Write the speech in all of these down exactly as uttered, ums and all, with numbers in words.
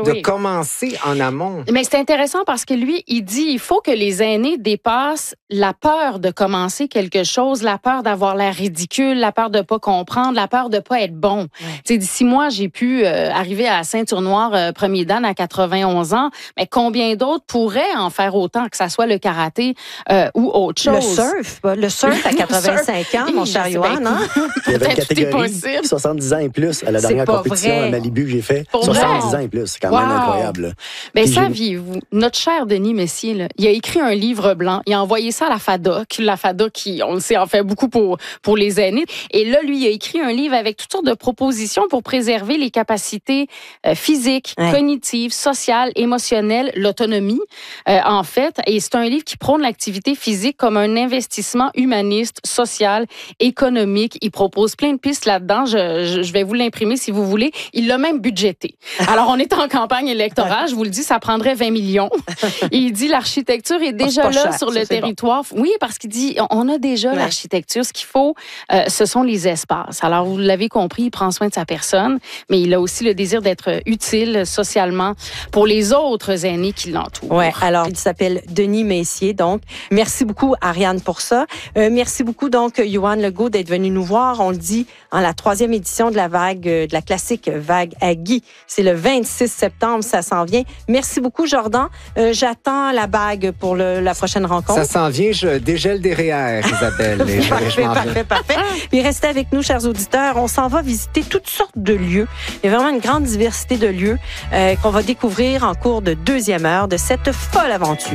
oui, oui. de commencer en amont. Mais c'est intéressant parce que lui, il dit il faut que les aînés dépassent la peur de commencer quelque chose, la peur d'avoir l'air ridicule, la peur de pas comprendre, la peur de pas être bon. Ouais. Tu sais, d'ici moi, j'ai pu euh, arriver à ceinture noire euh, premier dan à quatre-vingt-onze ans, mais combien d'autres pourraient en faire autant, que ça soit le karaté euh, ou autre chose? Le surf, le surf à quatre-vingt-cinq ans, mon cher Yohan, hein? Il y avait une catégorie soixante-dix ans et plus à la dernière compétition vrai. à Malibu que j'ai fait. Pour soixante-dix vrai? ans et plus, c'est quand wow. même incroyable. Bien, saviez-vous, notre cher Denis Messier, là, il a écrit un livre blanc, il a envoyé ça à la FADA, la FADA qui, on le sait, en fait beaucoup pour, pour les aînés. Et là, lui, il a écrit un livre avec toutes sortes de propositions pour préserver les capacités euh, physiques, ouais. cognitives, sociales, émotionnelles, l'autonomie, euh, en fait. Et c'est un livre qui prône l'activité physique comme un investissement humaniste, social, économique. Il propose plein de pistes là-dedans. Je, je, je vais vous l'imprimer si vous voulez. Il l'a même budgété. Alors, on est en campagne électorale. Je vous le dis, ça prendrait vingt millions. Et il dit l'architecture est déjà oh, là cher, sur le territoire. Bon. Oui, parce qu'il dit on a déjà ouais. l'architecture. Ce qu'il faut, euh, ce sont les espaces. Alors, vous l'avez compris, il prend soin de sa personne, mais il a aussi le désir d'être utile socialement pour les autres aînés qui l'entourent. Oui, alors, il s'appelle Denis Messier. Donc, merci beaucoup, Ariane, pour ça. Euh, merci beaucoup, donc, Yohan Legault, d'être venu nous voir. On le dit, en la troisième édition de la vague, de la classique vague à Guy. C'est le vingt-six septembre, ça s'en vient. Merci beaucoup, Jordan. Euh, j'attends la bague pour le, la prochaine rencontre. Ça s'en vient, je dégèle des R E E R, Isabelle. Parfait, parfait, parfait. Puis restez avec nous, chers auditeurs. On s'en va visiter toutes sortes de lieux. Il y a vraiment une grande diversité de lieux euh, qu'on va découvrir en cours de deuxième heure de cette folle aventure.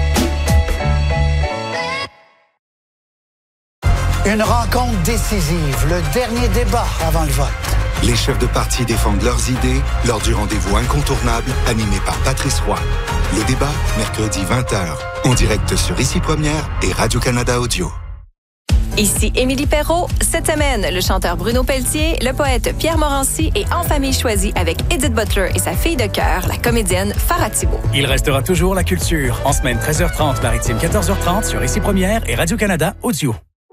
Une rencontre décisive, le dernier débat avant le vote. Les chefs de parti défendent leurs idées lors du rendez-vous incontournable animé par Patrice Roy. Le débat, mercredi vingt heures, en direct sur Ici Première et Radio-Canada Audio. Ici Émilie Perrault. Cette semaine, le chanteur Bruno Pelletier, le poète Pierre Morancy et En famille choisie avec Edith Butler et sa fille de cœur, la comédienne Farah Thibault. Il restera toujours la culture. En semaine treize heures trente, maritime quatorze heures trente sur Ici Première et Radio-Canada Audio.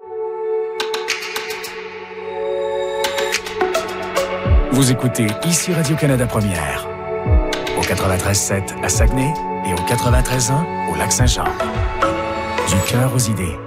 Vous écoutez Ici Radio-Canada Première, au quatre-vingt-treize sept à Saguenay et au quatre-vingt-treize un au Lac-Saint-Jean. Du cœur aux idées.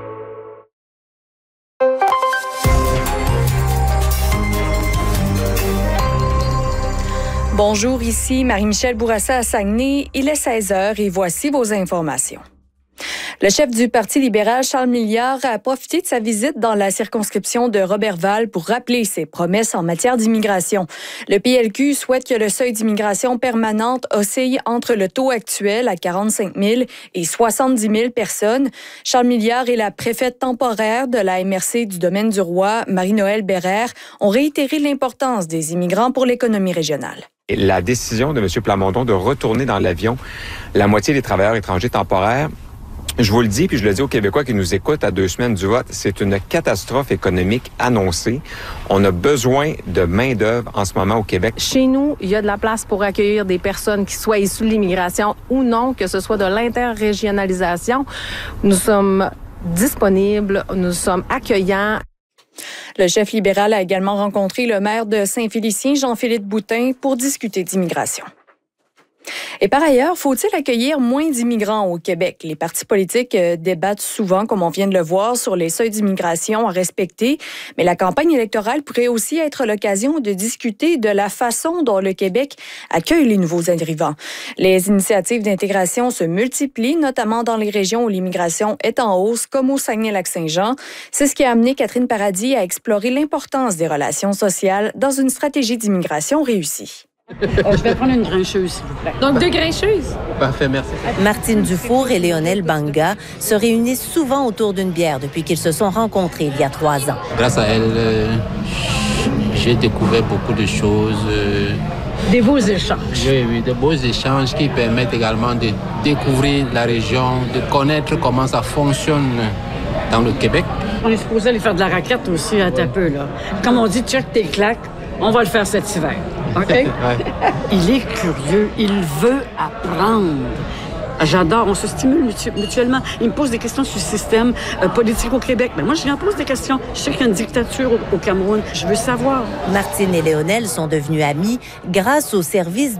Bonjour, ici Marie-Michel Bourassa à Saguenay. Il est seize heures et voici vos informations. Le chef du Parti libéral, Charles Milliard, a profité de sa visite dans la circonscription de Roberval pour rappeler ses promesses en matière d'immigration. Le P L Q souhaite que le seuil d'immigration permanente oscille entre le taux actuel à quarante-cinq mille et soixante-dix mille personnes. Charles Milliard et la préfète temporaire de la M R C du Domaine du Roi, Marie-Noëlle Bérère, ont réitéré l'importance des immigrants pour l'économie régionale. La décision de M. Plamondon de retourner dans l'avion la moitié des travailleurs étrangers temporaires, je vous le dis, puis je le dis aux Québécois qui nous écoutent à deux semaines du vote, c'est une catastrophe économique annoncée. On a besoin de main-d'œuvre en ce moment au Québec. Chez nous, il y a de la place pour accueillir des personnes qui soient issues de l'immigration ou non, que ce soit de l'interrégionalisation. Nous sommes disponibles, nous sommes accueillants. Le chef libéral a également rencontré le maire de Saint-Félicien, Jean-Philippe Boutin, pour discuter d'immigration. Et par ailleurs, faut-il accueillir moins d'immigrants au Québec? Les partis politiques débattent souvent, comme on vient de le voir, sur les seuils d'immigration à respecter, mais la campagne électorale pourrait aussi être l'occasion de discuter de la façon dont le Québec accueille les nouveaux arrivants. Les initiatives d'intégration se multiplient, notamment dans les régions où l'immigration est en hausse, comme au Saguenay-Lac-Saint-Jean. C'est ce qui a amené Catherine Paradis à explorer l'importance des relations sociales dans une stratégie d'immigration réussie. Oh, je vais prendre une grincheuse, s'il vous plaît. Donc, deux grincheuses? Parfait, merci. Martine Dufour et Léonel Banga se réunissent souvent autour d'une bière depuis qu'ils se sont rencontrés il y a trois ans. Grâce à elle, euh, j'ai découvert beaucoup de choses. Euh, des beaux échanges. Oui, oui, des beaux échanges qui permettent également de découvrir la région, de connaître comment ça fonctionne dans le Québec. On est supposé aller faire de la raquette aussi à un peu, là. Comme on dit, check tes claques, on va le faire cet hiver. OK? Ouais. Il est curieux, il veut apprendre. J'adore, on se stimule mutuellement. Il me pose des questions sur le système euh, politique au Québec. Mais moi, je lui en pose des questions. Je sais qu'il y a une dictature au, au Cameroun. Je veux savoir. Martine et Léonel sont devenus amis grâce au service